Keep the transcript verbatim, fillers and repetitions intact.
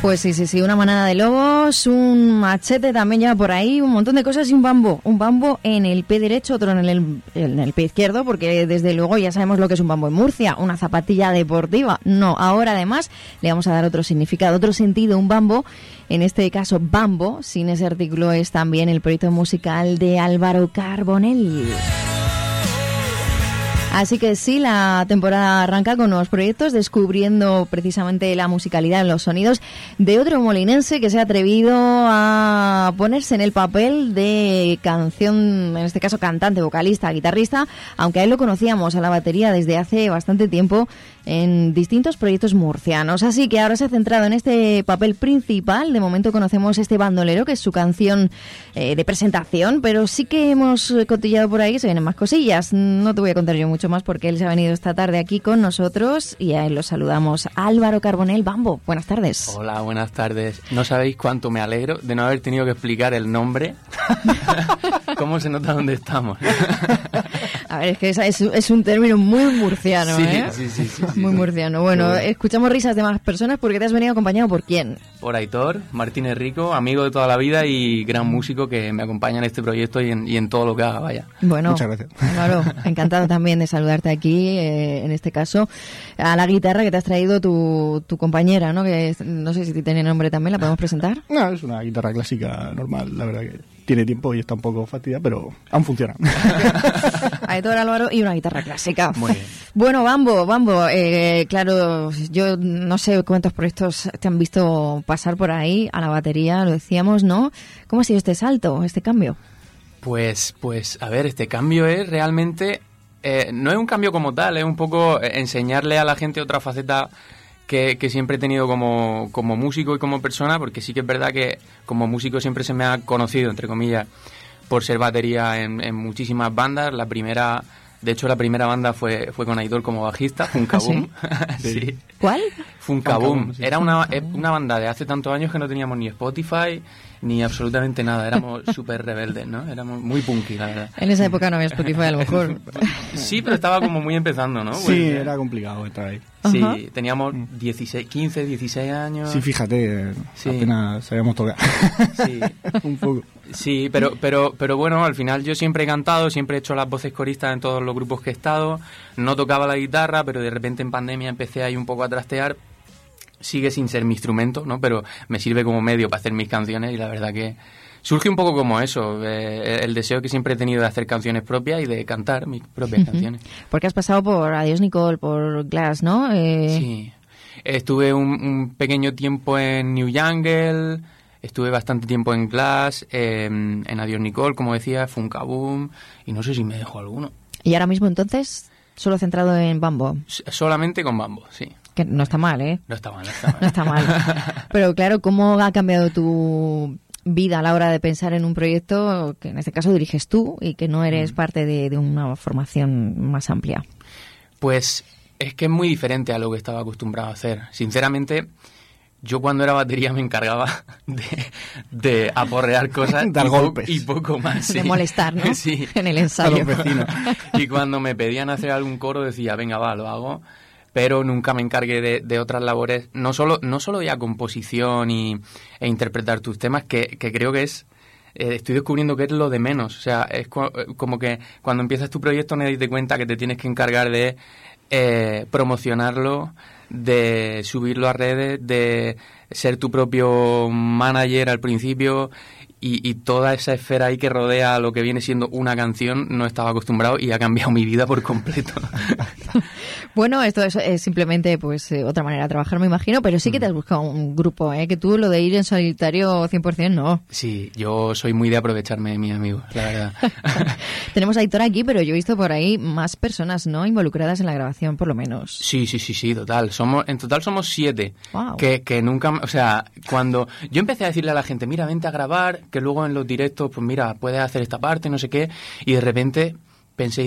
Pues sí, sí, sí, una manada de lobos, un machete también ya por ahí, un montón de cosas y un bambo. Un bambo en el pie derecho, otro en el, en el pie izquierdo, porque desde luego ya sabemos lo que es un bambo en Murcia, una zapatilla deportiva. No, ahora además le vamos a dar otro significado, otro sentido, un bambo. En este caso, Bambo, sin ese artículo, es también el proyecto musical de Álvaro Carbonell. Así que sí, la temporada arranca con nuevos proyectos, descubriendo precisamente la musicalidad en los sonidos de otro molinense que se ha atrevido a ponerse en el papel de canción, en este caso cantante, vocalista, guitarrista, aunque a él lo conocíamos a la batería desde hace bastante tiempo en distintos proyectos murcianos. Así que ahora se ha centrado en este papel principal. De momento conocemos este bandolero, que es su canción eh, de presentación, pero sí que hemos cotillado por ahí, se vienen más cosillas. No te voy a contar yo mucho más porque él se ha venido esta tarde aquí con nosotros y a él lo saludamos. Álvaro Carbonell, Bambo, buenas tardes. Hola, buenas tardes. No sabéis cuánto me alegro de no haber tenido que explicar el nombre. ¿Cómo se nota dónde estamos? A ver, es que esa es, es un término muy murciano, sí, ¿eh? Sí, sí, sí. sí muy sí. murciano. Bueno, bueno, escuchamos risas de más personas porque te has venido acompañado por quién. Por Aitor Martínez Rico, amigo de toda la vida y gran músico que me acompaña en este proyecto y en, y en todo lo que haga, vaya. Bueno, muchas gracias. Claro, encantado también de saludarte aquí, eh, en este caso, a la guitarra que te has traído tu, tu compañera, ¿no? Que es, no sé si tiene nombre también, ¿la podemos presentar? No, es una guitarra clásica normal, la verdad que tiene tiempo y está un poco fastidiada, pero aún funciona. Aitor Álvaro y una guitarra clásica. Muy bien. Bueno, Bambo, Bambo, eh, claro, yo no sé cuántos proyectos te han visto pasar por ahí a la batería, lo decíamos, ¿no? ¿Cómo ha sido este salto, este cambio? Pues, pues, a ver, este cambio es realmente, eh, no es un cambio como tal, es un poco enseñarle a la gente otra faceta que, que siempre he tenido como, como músico y como persona, porque sí que es verdad que como músico siempre se me ha conocido, entre comillas, por ser batería en, en muchísimas bandas. La primera, de hecho la primera banda fue, fue con Aitor como bajista, Funkaboom. ¿Ah, sí? sí. ¿Cuál? Funkaboom. Sí. Era una, una banda de hace tantos años que no teníamos ni Spotify ni absolutamente nada, éramos súper rebeldes, ¿no? Éramos muy punky, la verdad. En esa época no había Spotify, a lo mejor. Sí, pero estaba como muy empezando, ¿no? Sí, Porque era complicado entrar ahí. Sí, Ajá. teníamos dieciséis, quince, dieciséis años. Sí, fíjate, Sí. apenas sabíamos tocar. Sí. Un poco. Sí, pero, pero, pero bueno, al final yo siempre he cantado, siempre he hecho las voces coristas en todos los grupos que he estado. No tocaba la guitarra, pero de repente en pandemia empecé ahí un poco a trastear. Sigue sin ser mi instrumento, ¿no? Pero me sirve como medio para hacer mis canciones y la verdad que surge un poco como eso, eh, el deseo que siempre he tenido de hacer canciones propias y de cantar mis propias uh-huh. canciones. Porque has pasado por Adiós Nicole, por Glass, ¿no? Eh... Sí, estuve un, un pequeño tiempo en New Jungle, estuve bastante tiempo en Glass, eh, en Adiós Nicole, como decía, Funkaboom, y no sé si me dejo alguno. ¿Y ahora mismo entonces solo centrado en Bambo? Solamente con Bambo, sí. Que no está mal, ¿eh? No está mal, no está mal. No está mal. Pero claro, ¿cómo ha cambiado tu vida a la hora de pensar en un proyecto que en este caso diriges tú y que no eres mm. parte de, de una formación más amplia? Pues es que es muy diferente a lo que estaba acostumbrado a hacer. Sinceramente, yo cuando era batería me encargaba de, de aporrear cosas dar y, golpes. Po- y poco más. Sí. De molestar, ¿no? Sí. En el ensayo. A los vecinos. Y cuando me pedían hacer algún coro decía, venga, va, lo hago. Pero nunca me encargué de, de otras labores, no solo no solo ya composición y, e interpretar tus temas, que, que creo que es, eh, estoy descubriendo que es lo de menos. O sea, es co- como que cuando empiezas tu proyecto no te das cuenta que te tienes que encargar de eh, promocionarlo, de subirlo a redes, de ser tu propio manager al principio y, y toda esa esfera ahí que rodea lo que viene siendo una canción, no estaba acostumbrado y ha cambiado mi vida por completo. Bueno, esto es, es simplemente pues eh, otra manera de trabajar, me imagino, pero sí que te has buscado un grupo, ¿eh? Que tú lo de ir en solitario cien por ciento no. Sí, yo soy muy de aprovecharme de mis amigos, la verdad. Tenemos a Aitor aquí, pero yo he visto por ahí más personas, ¿no? Involucradas en la grabación, por lo menos. Sí, sí, sí, sí, total. Somos, en total somos siete. Wow. Que, que nunca, o sea, cuando yo empecé a decirle a la gente, mira, vente a grabar, que luego en los directos, pues mira, puedes hacer esta parte, no sé qué, y de repente pensé,